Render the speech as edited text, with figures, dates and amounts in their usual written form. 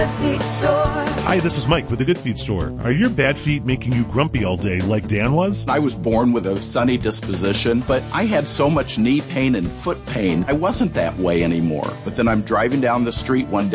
Feet store. Hi, this is Mike with the Good Feet Store. Are your bad feet making you grumpy all day like Dan was? I was born with a sunny disposition, but I had so much knee pain and foot pain, I wasn't that way anymore. But then I'm driving down the street one day